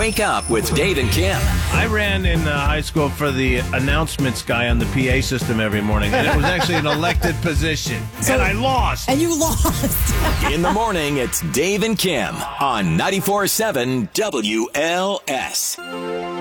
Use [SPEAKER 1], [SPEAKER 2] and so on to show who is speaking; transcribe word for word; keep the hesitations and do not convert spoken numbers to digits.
[SPEAKER 1] Wake Up with Dave and Kim.
[SPEAKER 2] I ran in uh, high school for the announcements guy on the P A system every morning, and it was actually an elected position.
[SPEAKER 3] So-
[SPEAKER 2] and I lost.
[SPEAKER 3] And you lost.
[SPEAKER 1] In the morning, it's Dave and Kim on ninety-four point seven W L S.